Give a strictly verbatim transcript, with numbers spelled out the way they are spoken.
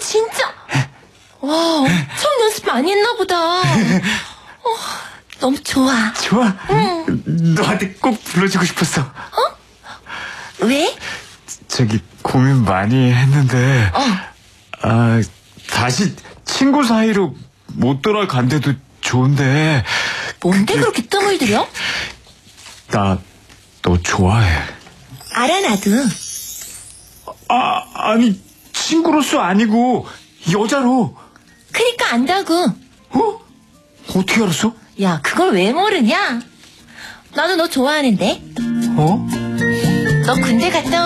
진짜? 와, 엄청 연습 많이 했나 보다. 어, 너무 좋아. 좋아? 응. 너한테 꼭 불러주고 싶었어. 어? 왜? 저기 고민 많이 했는데 어. 아, 다시 친구 사이로 못 돌아간대도 좋은데 뭔데 그게... 그렇게 뜸을 들여? 나 너 좋아해. 알아, 나도. 아, 아니 친구로서 아니고 여자로. 그러니까 안다고. 어? 어떻게 알았어? 야, 그걸 왜 모르냐? 나도 너 좋아하는데. 어? 너 군대 갔다